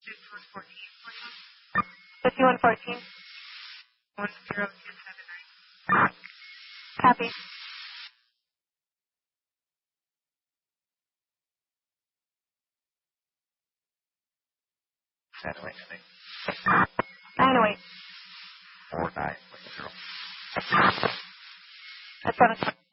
5114. 10279. Copy. Satellite ending 908. 4910. That's 720.